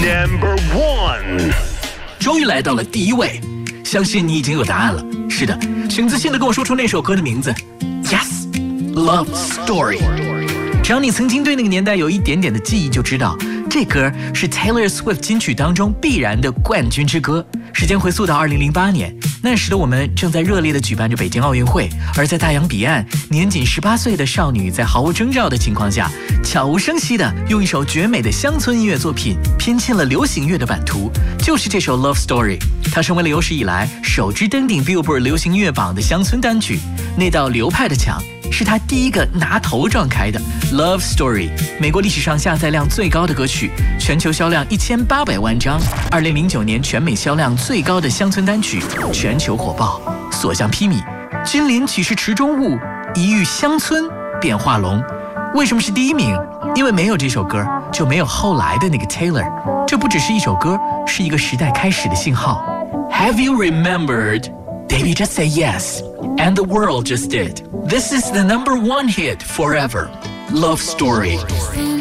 Number 1， 终于来到了第一位，相信你已经有答案了。是的，请自信地跟我说出那首歌的名字。Yes， Love Story。只要你曾经对那个年代有一点点的记忆，就知道这歌是 Taylor Swift 金曲当中必然的冠军之歌。时间回溯到2008年，那时的我们正在热烈地举办着北京奥运会，而在大洋彼岸，年仅18岁的少女在毫无征兆的情况下，悄无声息地用一首绝美的乡村音乐作品偏进了流行乐的版图，就是这首 Love Story。它成为了有史以来首支登顶 Billboard 流行音乐榜的乡村单曲。那道流派的墙是他第一个拿头撞开的。 Love Story 美国历史上下载量最高的歌曲，全球销量1800万张，2009年全美销量最高的乡村单曲，全球火爆。所向披靡，君临岂是池中物，一遇乡村变化龙。为什么是第一名？因为没有这首歌，就没有后来的那个 Taylor。 这不只是一首歌，是一个时代开始的信号。 Have you remembered? Baby, just say yes. And the world just did. This is the number 1 hit forever. Love Story.